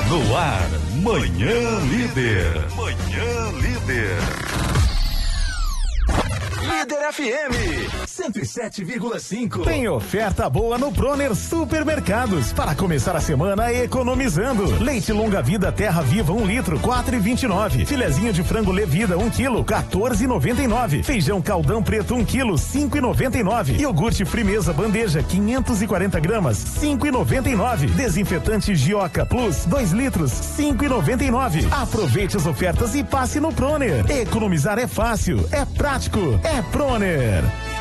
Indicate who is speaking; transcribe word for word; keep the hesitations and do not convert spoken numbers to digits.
Speaker 1: No ar, Manhã Líder. Manhã Líder. Líder F M cento e sete vírgula cinco.
Speaker 2: Tem oferta boa no Proner Supermercados para começar a semana economizando. Leite longa vida Terra Viva um litro, quatro e vinte e nove. Filezinho de frango Levida um quilo, quatorze e noventa e nove. Feijão Caldão Preto um quilo, cinco e noventa e nove. Iogurte Frimeza Bandeja quinhentos e quarenta gramas, cinco e noventa e nove. Desinfetante Gioca Plus dois litros, cinco e noventa e nove. Aproveite as ofertas e passe no Proner. Economizar é fácil, é prático, é Proner.